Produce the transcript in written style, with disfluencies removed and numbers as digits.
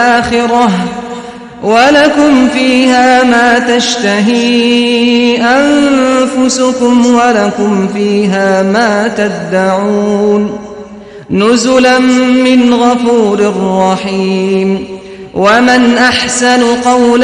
الآخرة ولكم فيها ما تشتهي أنفسكم ولكم فيها ما تدعون نزلا من غفور رحيم ومن أحسن قولا